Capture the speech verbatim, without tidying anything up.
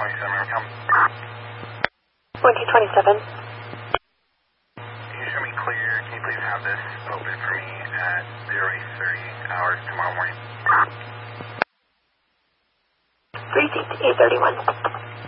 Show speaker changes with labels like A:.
A: twenty-seven, come.
B: one two twenty-seven.
A: Can you show me clear? Can you please have this open for me at zero eight thirty hours tomorrow morning?
B: three seats, eight thirty-one.